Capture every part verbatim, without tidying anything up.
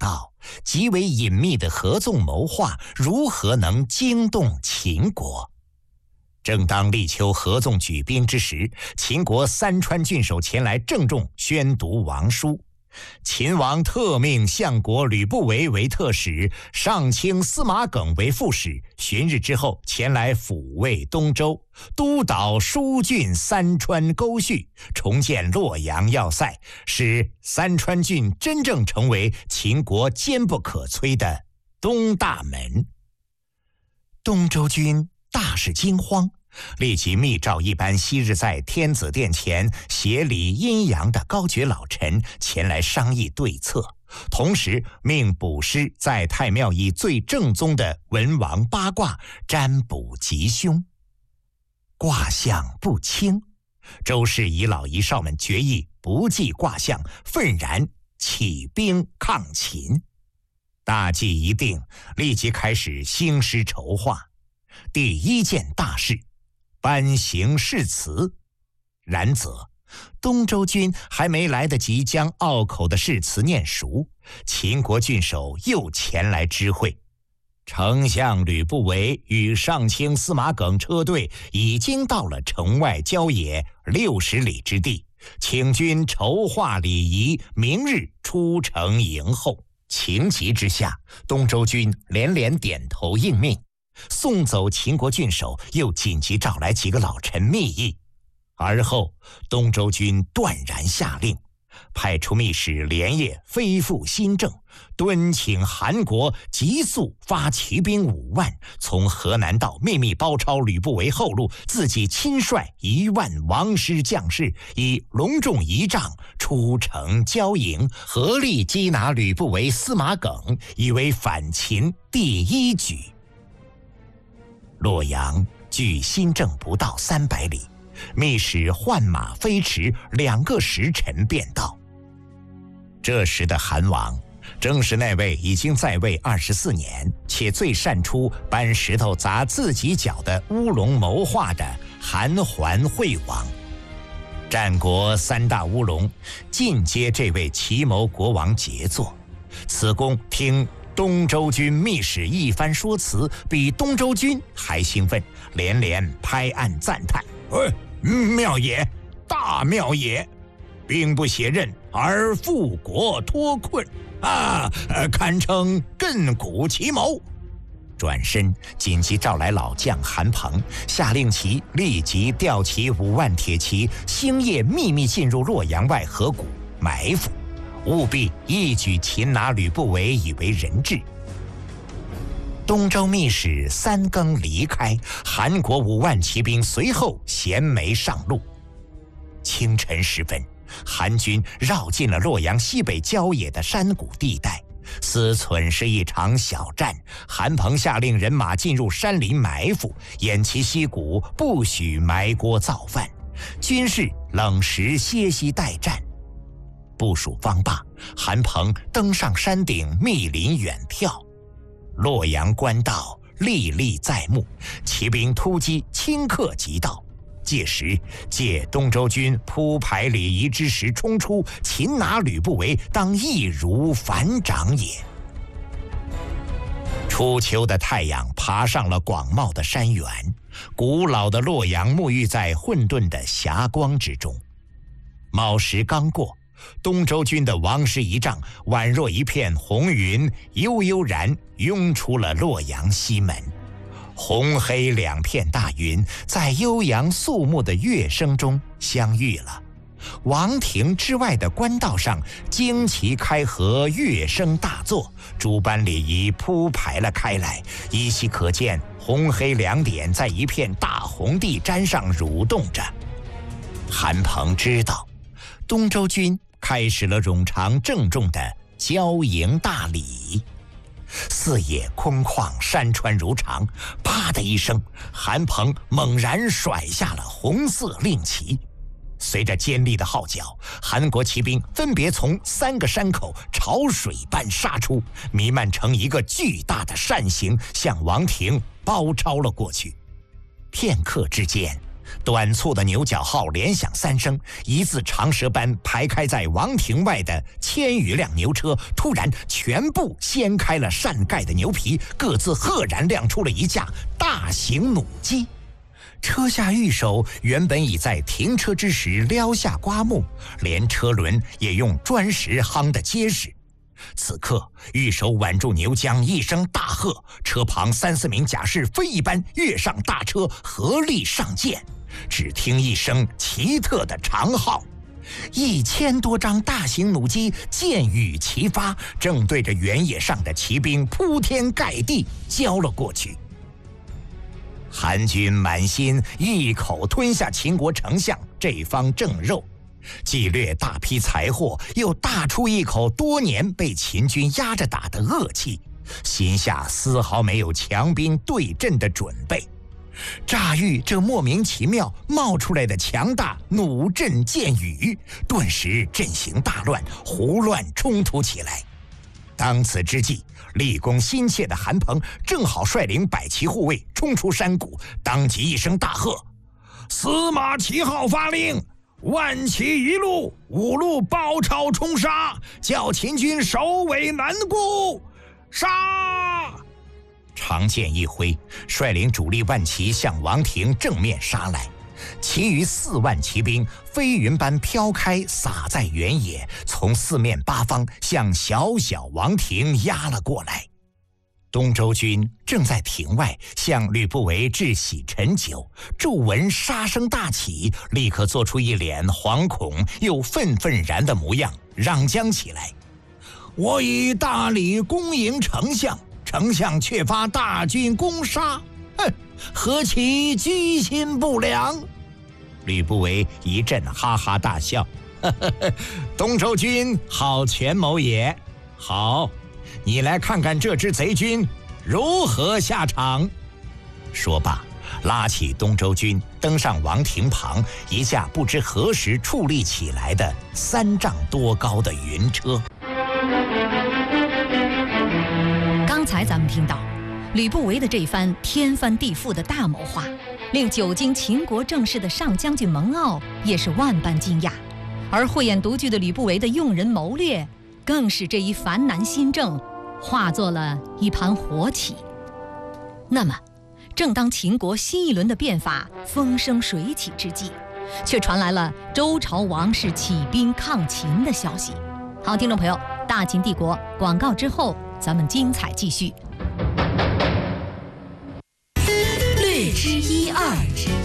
到，极为隐秘的合纵谋划如何能惊动秦国。正当立秋合纵举兵之时，秦国三川郡守前来郑重宣读王书。秦王特命相国吕不韦为特使，上卿司马耿为副使，旬日之后前来抚慰东周，督导疏浚三川沟渠，重建洛阳要塞，使三川郡真正成为秦国坚不可摧的东大门。东周君大是惊慌，立即密诏一般昔日在天子殿前协理阴阳的高爵老臣前来商议对策，同时命卜师在太庙以最正宗的文王八卦占卜吉凶。卦象不清，周氏遗老遗少们决议不计卦象，愤然起兵抗秦。大计一定，立即开始兴师筹划。第一件大事，颁行誓词。然则东周君还没来得及将拗口的誓词念熟，秦国郡守又前来知会。丞相吕不韦与上卿司马耿车队已经到了城外郊野六十里之地，请君筹划礼仪，明日出城迎候。情急之下，东周君连连点头应命。送走秦国郡守，又紧急召来几个老臣密议。而后东周君断然下令，派出密使连夜飞赴新郑，敦请韩国急速发骑兵五万，从河南道秘密包抄吕不韦后路，自己亲率一万王师将士，以隆重仪仗出城交迎，合力缉拿吕不韦、司马耿，以为反秦第一举。洛阳距新郑不到三百里，密使换马飞驰，两个时辰便到。这时的韩王正是那位已经在位二十四年，且最善出搬石头砸自己脚的乌龙谋划的韩桓惠王。战国三大乌龙尽皆这位奇谋国王杰作。此公听东周君密使一番说辞，比东周君还兴奋，连连拍案赞叹：“哎，妙也，大妙也！兵不血刃而富国脱困啊，堪称亘古奇谋。”转身紧急召来老将韩鹏，下令其立即调起五万铁骑，星夜秘密进入洛阳外河谷埋伏，务必一举擒拿吕不韦以为人质。东周密使三更离开，韩国五万骑兵随后衔枚上路。清晨时分，韩军绕进了洛阳西北郊野的山谷地带，思忖是一场小战。韩鹏下令人马进入山林埋伏，偃旗息鼓，不许埋锅造饭，军士冷时歇息待战。部署方罢，韩鹏登上山顶，密林远眺。洛阳官道历历在目，骑兵突击顷刻即到。届时借东周军铺排礼仪之时冲出，擒拿吕不韦，当易如反掌也。初秋的太阳爬上了广袤的山原，古老的洛阳沐浴在混沌的霞光之中。卯时刚过，东周军的王师仪仗宛若一片红云，悠悠然涌出了洛阳西门。红黑两片大云在悠扬肃穆的乐声中相遇了。王庭之外的官道上，旌旗开合，乐声大作，诸般礼仪铺排了开来，依稀可见红黑两点在一片大红地毡上蠕动着。韩鹏知道东周军开始了冗长郑重的交迎大礼。四野空旷，山川如常，啪的一声，韩鹏猛然甩下了红色令旗。随着尖利的号角，韩国骑兵分别从三个山口潮水般杀出，弥漫成一个巨大的扇形，向王庭包抄了过去。片刻之间， 短促的牛角号连响三声，一字长蛇般排开在王庭外的千余辆牛车突然全部掀开了扇盖的牛皮，各自赫然亮出了一架大型弩机。车下御手原本已在停车之时撩下刮木，连车轮也用砖石夯得结实。此刻御手挽住牛缰，一声大喝，车旁三四名甲士飞一般跃上大车，合力上箭。只听一声奇特的长号，一千多张大型弩机箭雨齐发，正对着原野上的骑兵铺天盖地浇了过去。韩军满心一口吞下秦国丞相这方正肉，既掠大批财货，又大出一口多年被秦军压着打的恶气，心下丝毫没有强兵对阵的准备。乍遇这莫名其妙冒出来的强大弩阵箭雨，顿时阵型大乱，胡乱冲突起来。当此之际，立功心切的韩鹏正好率领百骑护卫冲出山谷，当即一声大喝：司马齐号发令，万骑一路，五路包抄冲杀，叫秦军首尾难顾，杀！长剑一挥，率领主力万骑向王庭正面杀来。其余四万骑兵飞云般飘开，洒在原野，从四面八方向小小王庭压了过来。东周军正在庭外向吕不韦致喜陈酒，骤闻杀声大起，立刻做出一脸惶恐又愤愤然的模样，嚷将起来：我以大礼恭迎丞相，丞相却发大军攻杀，哼，何其居心不良！吕不韦一阵哈哈大笑，呵呵呵，东周军好权谋也，好，你来看看这支贼军如何下场。说罢，拉起东周军，登上王庭旁一架不知何时矗立起来的三丈多高的云车。 刚才咱们听到吕不韦的这番天翻地覆的大谋划，令久经秦国政事的上将军蒙骜也是万般惊讶，而慧眼独具的吕不韦的用人谋略，更使这一烦难新政化作了一盘火起。那么，正当秦国新一轮的变法风生水起之际，却传来了周朝王室起兵抗秦的消息。好，听众朋友，大秦帝国广告之后，咱们精彩继续。略知一二。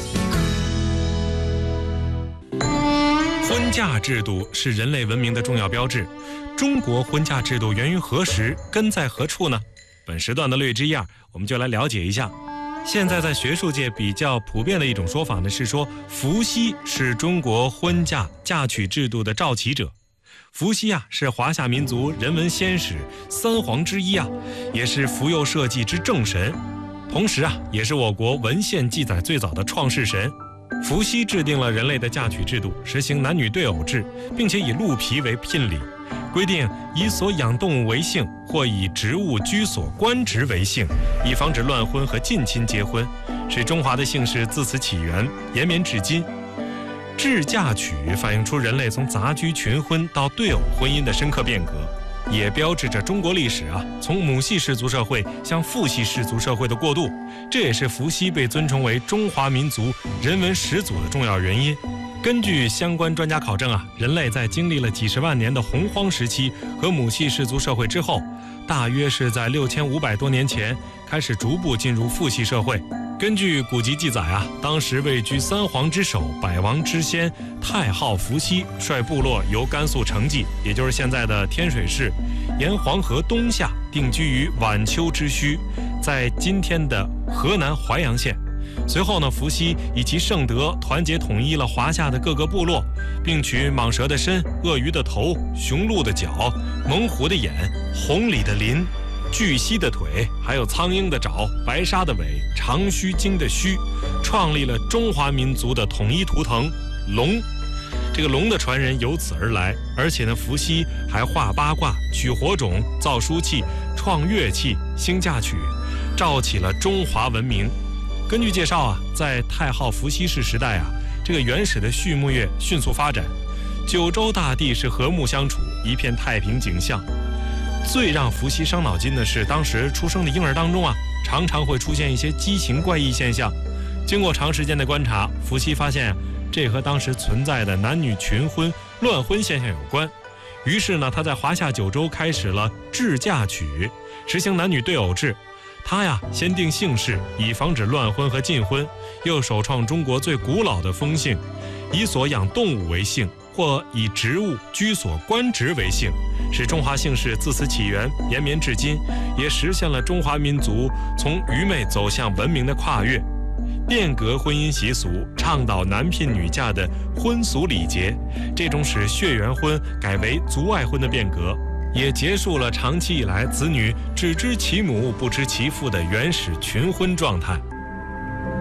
婚嫁制度是人类文明的重要标志。中国婚嫁制度源于何时，根在何处呢？本时段的略知一二，我们就来了解一下。现在在学术界比较普遍的一种说法呢，是说伏羲是中国婚嫁嫁娶制度的肇启者。伏羲啊，是华夏民族人文先史三皇之一啊，也是扶幼社稷之正神，同时啊，也是我国文献记载最早的创世神。伏羲制定了人类的嫁娶制度，实行男女对偶制，并且以鹿皮为聘礼，规定以所养动物为姓，或以植物居所官职为姓，以防止乱婚和近亲结婚，使中华的姓氏自此起源，延绵至今。制嫁娶反映出人类从杂居群婚到对偶婚姻的深刻变革，也标志着中国历史啊从母系氏族社会向父系氏族社会的过渡，这也是伏羲被尊崇为中华民族人文始祖的重要原因。根据相关专家考证啊，人类在经历了几十万年的洪荒时期和母系氏族社会之后，大约是在六千五百多年前开始逐步进入父系社会。根据古籍记载啊，当时位居三皇之首、百王之先太昊伏羲率部落由甘肃成纪，也就是现在的天水市，沿黄河东下，定居于晚秋之墟，在今天的河南淮阳县。随后呢，伏羲以其圣德团结统一了华夏的各个部落，并取蟒蛇的身、鳄鱼的头、雄鹿的角、猛虎的眼、红鲤的鳞、巨蜥的腿，还有苍鹰的爪、白鲨的尾、长须鲸的须，创立了中华民族的统一图腾龙。这个龙的传人由此而来，而且呢，伏羲还画八卦、取火种、造书器、创乐器、兴嫁娶，造起了中华文明。 根据介绍啊，在太昊伏羲氏时代啊，这个原始的畜牧业迅速发展，九州大地是和睦相处，一片太平景象。最让伏羲伤脑筋的是，当时出生的婴儿当中啊，常常会出现一些畸形怪异现象。经过长时间的观察，伏羲发现啊，这和当时存在的男女群婚、乱婚现象有关。于是呢，他在华夏九州开始了制嫁娶，实行男女对偶制。他呀，先定姓氏，以防止乱婚和禁婚；又首创中国最古老的封姓，以所养动物为姓，或以植物、居所、官职为姓，使中华姓氏自此起源，延绵至今，也实现了中华民族从愚昧走向文明的跨越。变革婚姻习俗，倡导男聘女嫁的婚俗礼节，这种使血缘婚改为族外婚的变革，也结束了长期以来子女只知其母不知其父的原始群婚状态。